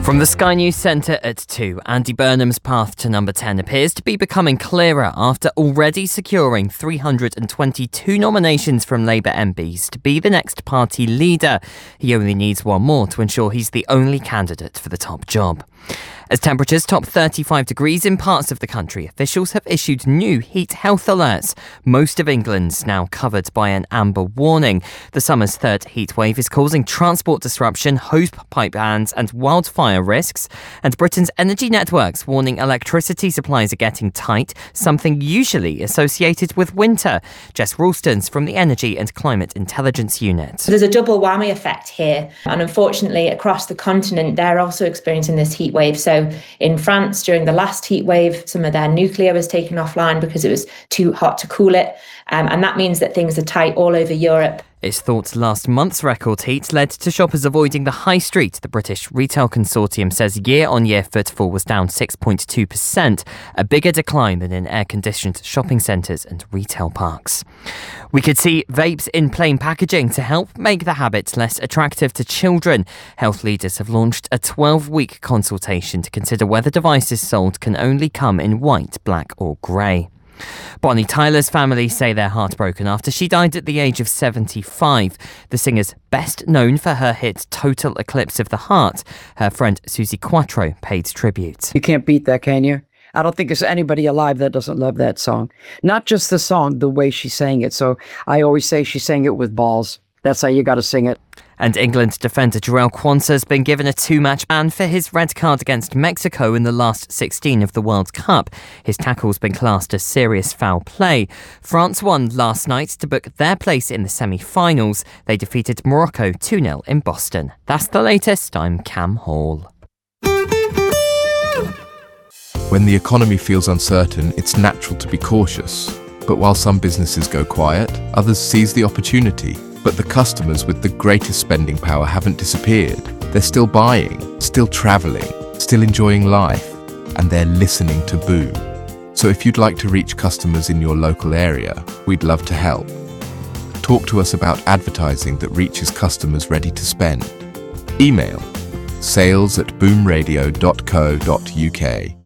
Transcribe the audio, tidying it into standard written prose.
From the Sky News Centre at 2, Andy Burnham's path to number 10 appears to be becoming clearer after already securing 322 nominations from Labour MPs to be the next party leader. He only needs one more to ensure he's the only candidate for the top job. As temperatures top 35 degrees in parts of the country, officials have issued new heat health alerts. Most of England's now covered by an amber warning. The summer's third heat wave is causing transport disruption, hose pipe bans and wildfire risks. And Britain's energy networks warning electricity supplies are getting tight, something usually associated with winter. Jess Ralston's from the Energy and Climate Intelligence Unit. So there's a double whammy effect here. And unfortunately, across the continent, they're also experiencing this heat wave. So in France, during the last heat wave, some of their nuclear was taken offline because it was too hot to cool it. And that means that things are tight all over Europe. It's thought last month's record heat led to shoppers avoiding the high street. The British Retail Consortium says year-on-year footfall was down 6.2%, a bigger decline than in air-conditioned shopping centres and retail parks. We could see vapes in plain packaging to help make the habit less attractive to children. Health leaders have launched a 12-week consultation to consider whether devices sold can only come in white, black or grey. Bonnie Tyler's family say they're heartbroken after she died at the age of 75. The singer's best known for her hit Total Eclipse of the Heart. Her friend Suzi Quatro paid tribute. You can't beat that, can you? I don't think there's anybody alive that doesn't love that song. Not just the song, the way she sang it. So I always say she sang it with balls. That's how you got to sing it. And England defender Jarell Quansah has been given a 2-match ban for his red card against Mexico in the last 16 of the World Cup. His tackle's been classed as serious foul play. France won last night to book their place in the semi-finals. They defeated Morocco 2-0 in Boston. That's the latest. I'm Cam Hall. When the economy feels uncertain, it's natural to be cautious. But while some businesses go quiet, others seize the opportunity. But the customers with the greatest spending power haven't disappeared. They're still buying, still travelling, still enjoying life, and they're listening to Boom. So if you'd like to reach customers in your local area, we'd love to help. Talk to us about advertising that reaches customers ready to spend. Email sales@boomradio.co.uk